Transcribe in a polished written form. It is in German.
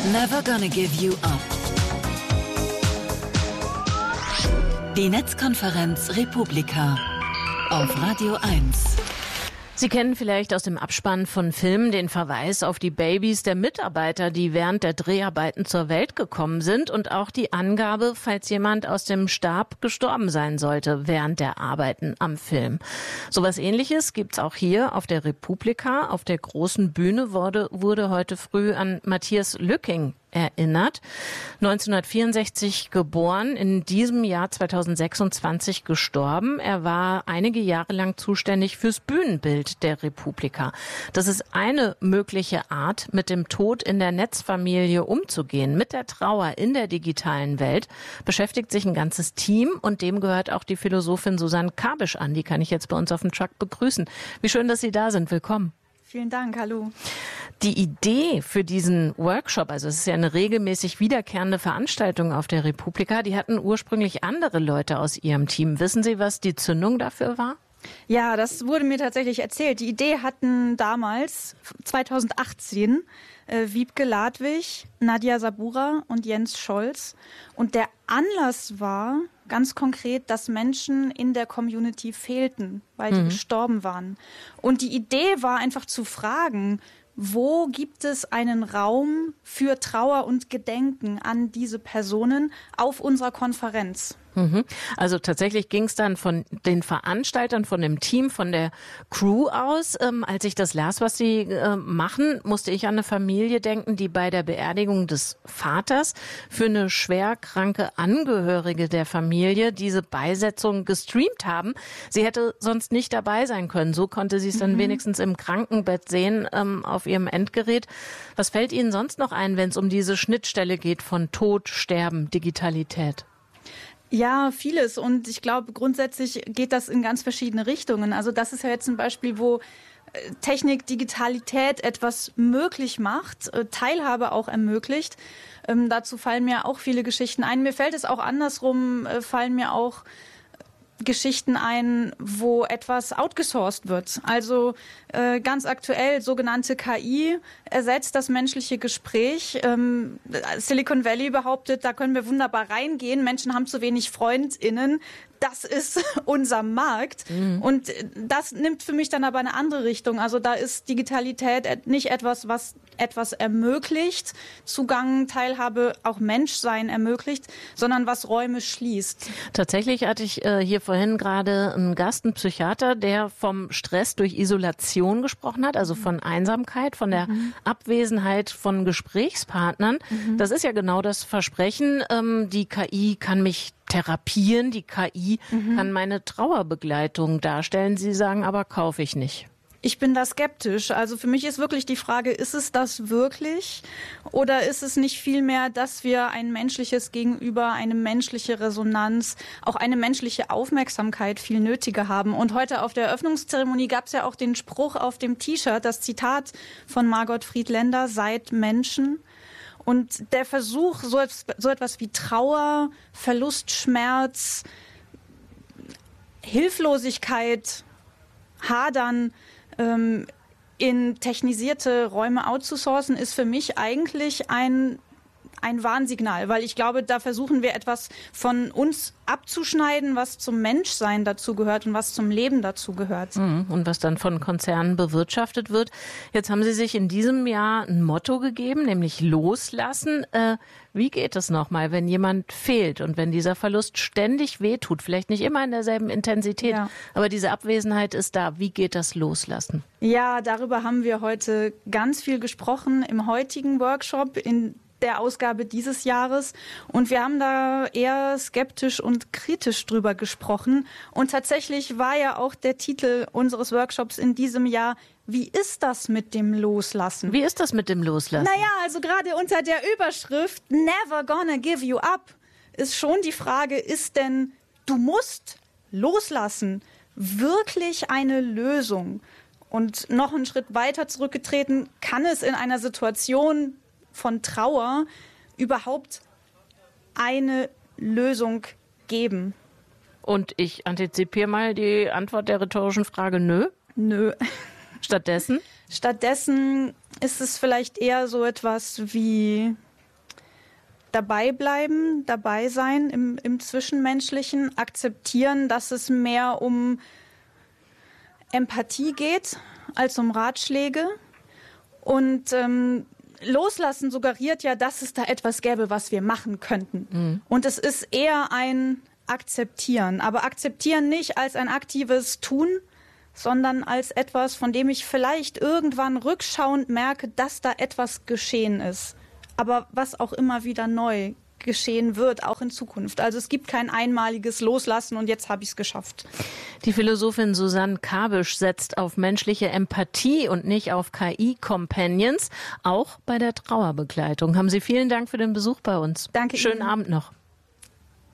Never gonna give you up. Die Netzkonferenz Republika auf Radio 1. Sie kennen vielleicht aus dem Abspann von Filmen den Verweis auf die Babys der Mitarbeiter, die während der Dreharbeiten zur Welt gekommen sind, und auch die Angabe, falls jemand aus dem Stab gestorben sein sollte während der Arbeiten am Film. Sowas Ähnliches gibt's auch hier auf der Republika. Auf der großen Bühne wurde heute früh an Matthias Lücking erinnert. 1964 geboren, in diesem Jahr 2026 gestorben. Er war einige Jahre lang zuständig fürs Bühnenbild der Republika. Das ist eine mögliche Art, mit dem Tod in der Netzfamilie umzugehen. Mit der Trauer in der digitalen Welt beschäftigt sich ein ganzes Team, und dem gehört auch die Philosophin Susanne Kabisch an. Die kann ich jetzt bei uns auf dem Truck begrüßen. Wie schön, dass Sie da sind. Willkommen. Vielen Dank, hallo. Die Idee für diesen Workshop, also es ist ja eine regelmäßig wiederkehrende Veranstaltung auf der Republika, die hatten ursprünglich andere Leute aus Ihrem Team. Wissen Sie, was die Zündung dafür war? Ja, das wurde mir tatsächlich erzählt. Die Idee hatten damals, 2018, Wiebke Ladwig, Nadja Sabura und Jens Scholz. Und der Anlass war ganz konkret, dass Menschen in der Community fehlten, weil die gestorben waren. Und die Idee war einfach zu fragen, wo gibt es einen Raum für Trauer und Gedenken an diese Personen auf unserer Konferenz? Also tatsächlich ging es dann von den Veranstaltern, von dem Team, von der Crew aus. Als ich das las, was sie machen, musste ich an eine Familie denken, die bei der Beerdigung des Vaters für eine schwerkranke Angehörige der Familie diese Beisetzung gestreamt haben. Sie hätte sonst nicht dabei sein können. So konnte sie es dann wenigstens im Krankenbett sehen, auf ihrem Endgerät. Was fällt Ihnen sonst noch ein, wenn es um diese Schnittstelle geht von Tod, Sterben, Digitalität? Ja, vieles. Und ich glaube, grundsätzlich geht das in ganz verschiedene Richtungen. Also das ist ja jetzt ein Beispiel, wo Technik, Digitalität etwas möglich macht, Teilhabe auch ermöglicht. Dazu fallen mir auch viele Geschichten ein. Mir fällt es auch andersrum, fallen mir auch Geschichten ein, wo etwas outgesourced wird. Also ganz aktuell sogenannte KI ersetzt das menschliche Gespräch. Silicon Valley behauptet, da können wir wunderbar reingehen. Menschen haben zu wenig FreundInnen. Das ist unser Markt. Und das nimmt für mich dann aber eine andere Richtung. Also da ist Digitalität nicht etwas, was etwas ermöglicht, Zugang, Teilhabe, auch Menschsein ermöglicht, sondern was Räume schließt. Tatsächlich hatte ich hier vorhin gerade einen Gast, einen Psychiater, der vom Stress durch Isolation gesprochen hat, also von Einsamkeit, von der Abwesenheit von Gesprächspartnern. Das ist ja genau das Versprechen. Die KI kann mich therapieren, die KI kann meine Trauerbegleitung darstellen. Sie sagen aber, kaufe ich nicht. Ich bin da skeptisch. Also für mich ist wirklich die Frage, ist es das wirklich? Oder ist es nicht vielmehr, dass wir ein menschliches Gegenüber, eine menschliche Resonanz, auch eine menschliche Aufmerksamkeit viel nötiger haben? Und heute auf der Eröffnungszeremonie gab es ja auch den Spruch auf dem T-Shirt, das Zitat von Margot Friedländer, seid Menschen. Und der Versuch, so etwas wie Trauer, Verlust, Schmerz, Hilflosigkeit, Hadern in technisierte Räume outzusourcen, ist für mich eigentlich ein Warnsignal, weil ich glaube, da versuchen wir etwas von uns abzuschneiden, was zum Menschsein dazugehört und was zum Leben dazugehört. Und was dann von Konzernen bewirtschaftet wird. Jetzt haben Sie sich in diesem Jahr ein Motto gegeben, nämlich loslassen. Wie geht es nochmal, wenn jemand fehlt und wenn dieser Verlust ständig wehtut? Vielleicht nicht immer in derselben Intensität, aber diese Abwesenheit ist da. Wie geht das Loslassen? Ja, darüber haben wir heute ganz viel gesprochen im heutigen Workshop, in der Ausgabe dieses Jahres. Und wir haben da eher skeptisch und kritisch drüber gesprochen. Und tatsächlich war ja auch der Titel unseres Workshops in diesem Jahr: Wie ist das mit dem Loslassen? Wie ist das mit dem Loslassen? Naja, also gerade unter der Überschrift Never gonna give you up ist schon die Frage, ist denn du musst loslassen wirklich eine Lösung? Und noch einen Schritt weiter zurückgetreten, kann es in einer Situation von Trauer überhaupt eine Lösung geben? Und ich antizipiere mal die Antwort der rhetorischen Frage: Nö. Nö. Stattdessen? Stattdessen ist es vielleicht eher so etwas wie dabei bleiben, dabei sein im Zwischenmenschlichen, akzeptieren, dass es mehr um Empathie geht als um Ratschläge. Und Loslassen suggeriert ja, dass es da etwas gäbe, was wir machen könnten. Mhm. Und es ist eher ein Akzeptieren. Aber Akzeptieren nicht als ein aktives Tun, sondern als etwas, von dem ich vielleicht irgendwann rückschauend merke, dass da etwas geschehen ist. Aber was auch immer wieder neu geschehen wird, auch in Zukunft. Also es gibt kein einmaliges Loslassen und jetzt habe ich es geschafft. Die Philosophin Susanne Kabisch setzt auf menschliche Empathie und nicht auf KI-Companions, auch bei der Trauerbegleitung. Haben Sie vielen Dank für den Besuch bei uns. Danke Ihnen. Schönen Abend noch.